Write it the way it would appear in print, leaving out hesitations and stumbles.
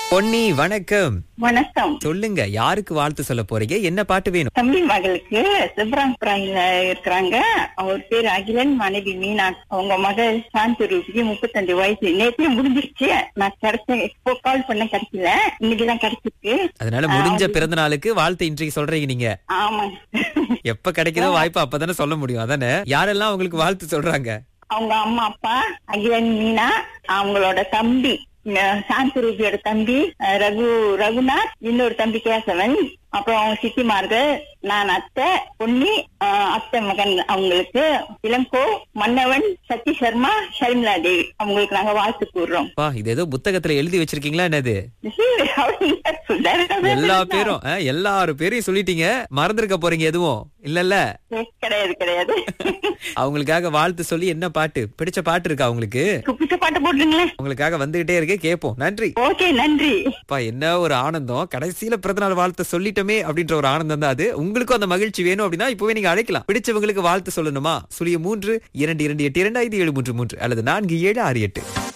பொன்னி வணக்கம். வணக்கம். சொல்லுங்க, யாருக்கு வாழ்த்து சொல்ல போறீங்க? என்ன பாட்டு வேணும்? தம்பி மகளுக்கு சிவராம்பராயில இருக்கிறாங்க. அவர் பேர் அகிலன், மனைவி மீனா. அவங்க மகள் சாந்தி ரூபிக்கு 35 வயசு. நேற்றே முடிஞ்சிருச்சு. நான் கிடைச்சேன், இப்போ கால் பண்ண கிடைக்கல, இன்னைக்குதான் கிடைச்சிருக்கு. அதனால முடிஞ்ச பிறந்த நாளுக்கு வாழ்த்து இன்றைக்கு சொல்றீங்க நீங்க. ஆமா. எப்ப கிடைக்குதோ வாய்ப்பு அப்பதானே சொல்ல முடியும். அதானே? யாரெல்லாம் உங்களுக்கு வாழ்த்து சொல்றாங்க? அவங்க அம்மா அப்பா அகிலன் மீனா, அவங்களோட தம்பி சாந்தி ரூபியோட தம்பி ரகுநாத், இன்னொரு தம்பி கேசவன், அப்புறம் அவங்க சித்திமார்கள், நான் அத்தை பொன்னி, அத்தை மகன் அவங்களுக்கு இளங்கோ, மன்னவன், சத்தி சர்மா, ஷர்மிளா தேவி, அவங்களுக்கு நாங்க வாழ்த்து கூறுறோம். இது ஏதோ புத்தகத்துல எழுதி வச்சிருக்கீங்களா என்னது? எல்லாரும் பேரையும் சொல்லிட்டீங்க. மறந்துருக்க போறீங்க எதுவும் இல்லல்ல? கிடையாது கிடையாது. அவங்களுக்காக வாழ்த்து சொல்லி என்ன பாட்டு, பிடிச்ச பாட்டு இருக்கா உங்களுக்கு? பிடிச்ச பாட்டு போட்டுங்களேன். உங்களுக்காக வந்துகிட்டே இருக்கு, கேப்போம். நன்றி. ஓகே, நன்றி. என்ன ஒரு ஆனந்தம், கடைசியில பிறந்தநாள் வாழ்த்து சொல்லிட்டோமே அப்படின்ற ஒரு ஆனந்தம் தான் அது. உங்களுக்கும் அந்த மகிழ்ச்சி வேணும் அப்படின்னா இப்பவே நீங்க அழைக்கலாம். பிடிச்சவங்களுக்கு வாழ்த்து சொல்லணுமா? 03 2228 2573 அல்லது 4768.